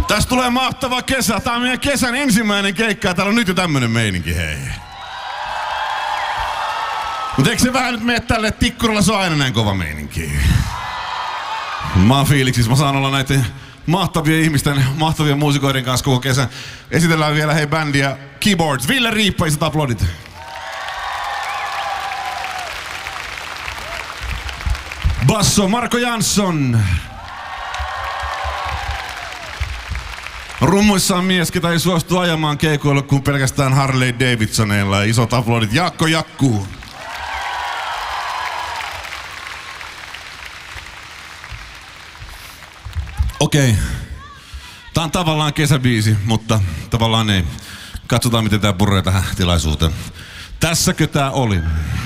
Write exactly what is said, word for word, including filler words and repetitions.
Tästä tulee mahtava kesä. Tää on meidän kesän ensimmäinen keikka. Täällä on nyt jo tämmönen meininki, hei. Mut eikö se vähän nyt mene tälle Tikkurilla, se on aina näin kova meininki. Mä oon fiiliksissä, mä saan olla näiden mahtavien ihmisten, mahtavien muusikoiden kanssa koko kesän. Esitellään vielä hei bändiä Keyboards. Ville Riippa, isot aplodit. Basso, Marko Jansson. Rummuissa on mies, ketä ei suostu ajamaan keikoille kuin pelkästään Harley Davidsoneilla. Isot aplodit. Jaakko Jakkuu. Okei. Okay. Tää on tavallaan kesäbiisi, mutta tavallaan ei. Katsotaan, miten tää puree tähän tilaisuuteen. Tässäkö tää oli?